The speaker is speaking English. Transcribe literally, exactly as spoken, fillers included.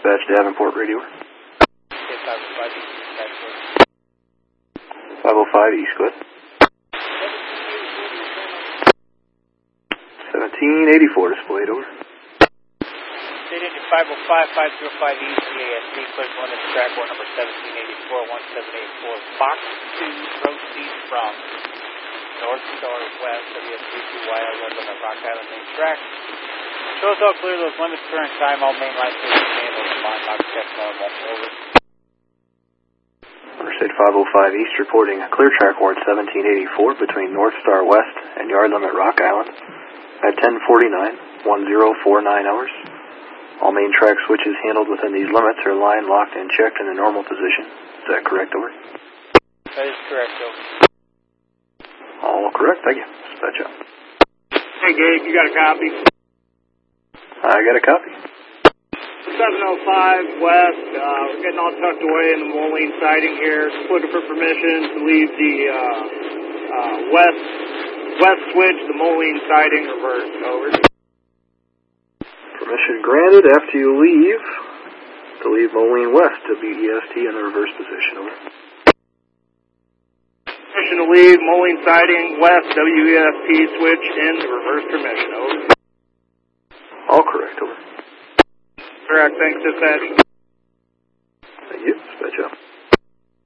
Dispatch Davenport radio. five oh five East, go ahead. seventeen eighty-four displayed, over. State engine five oh five, five oh five East, C A S D, clear one into track one number seventeen eighty-four, one seven eight four. Box two, proceed from North Star West, W S D two Y L, on the Rock Island main track. Shows all clear, those limits, current time, all main lines are handled, line box check normal, over. Interstate five oh five East reporting a clear track ward seventeen eighty-four between North Star West and Yard Limit Rock Island at ten forty-nine, one oh four nine hours. All main track switches handled within these limits are line locked and checked in a normal position. Is that correct, over? That is correct, over. All correct, thank you. Dispatch out. Hey, Gabe, you got a copy? I got a copy. seven oh five West, uh, we're getting all tucked away in the Moline siding here. Just looking for permission to leave the uh, uh, west west switch, the Moline siding, reversed, over. Permission granted after you leave to leave Moline West to W E S T in the reverse position, over. Permission to leave Moline siding, west, W E S T switch in the reverse permission, over. All correct, over. Correct, thanks, dispatch. Thank you, dispatch out.